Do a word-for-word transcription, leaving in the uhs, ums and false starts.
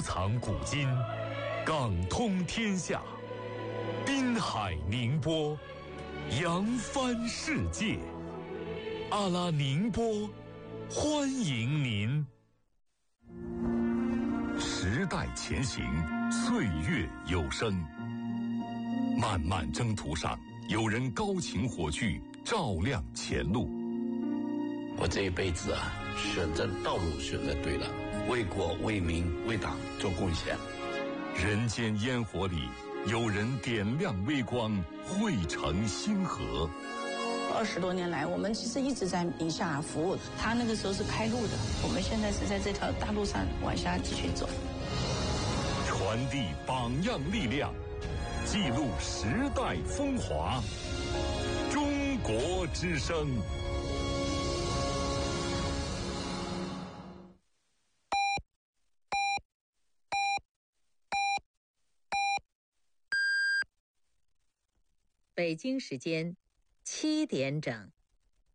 藏古今，港通天下，滨海宁波，扬帆世界。阿拉宁波，欢迎您。时代前行，岁月有声。漫漫征途上，有人高擎火炬，照亮前路。 我这一辈子啊，选择道路选择对了，为国为民为党做贡献。 人间烟火里，有人点亮微光，汇成星河。 二十多年来，我们其实一直在宁夏服务。他那个时候是开路的，我们现在是在这条大路上往下继续走。 传递榜样力量，记录时代风华。中国之声。 北京时间七点整。